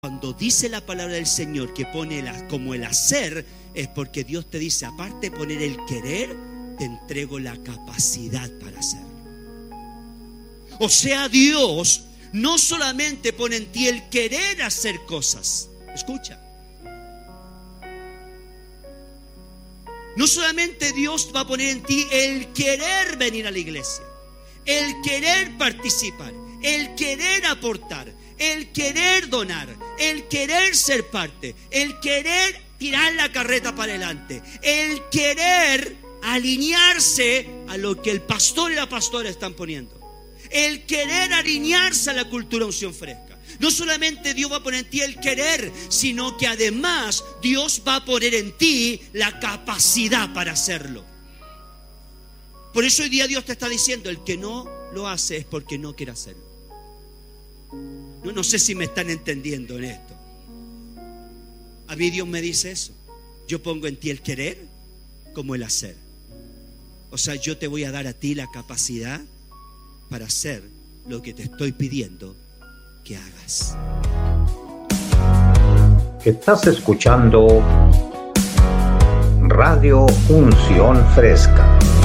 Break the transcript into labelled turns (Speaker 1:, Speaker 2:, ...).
Speaker 1: Cuando dice la palabra del Señor que pone como el hacer, es porque Dios te dice, aparte de poner el querer, te entrego la capacidad para hacerlo. O sea, Dios no solamente pone en ti el querer hacer cosas. Escucha. No solamente Dios va a poner en ti el querer venir a la iglesia, el querer participar, el querer aportar, el querer donar, el querer ser parte, el querer tirar la carreta para adelante, el querer alinearse a lo que el pastor y la pastora están poniendo, el querer alinearse a la cultura unción fresca. No solamente Dios va a poner en ti el querer, sino que además Dios va a poner en ti la capacidad para hacerlo. Por eso hoy día Dios te está diciendo, el que no lo hace es porque no quiere hacerlo. No sé si me están entendiendo en esto. A mí Dios me dice eso. Yo pongo en ti el querer como el hacer. O sea, yo te voy a dar a ti la capacidad para hacer lo que te estoy pidiendo que hagas.
Speaker 2: Estás escuchando Radio Unción Fresca.